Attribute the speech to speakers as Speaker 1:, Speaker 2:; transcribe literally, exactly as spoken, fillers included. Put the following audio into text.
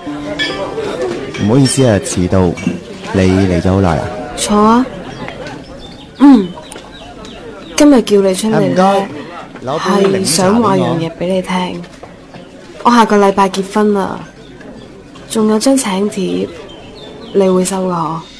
Speaker 1: 唔好意思啊，遲到。你嚟咗好耐啊？
Speaker 2: 坐啊。嗯，今日叫你出嚟咧，係想話樣嘢俾你聽。我下個禮拜結婚啦，仲有張請帖，你會收噶？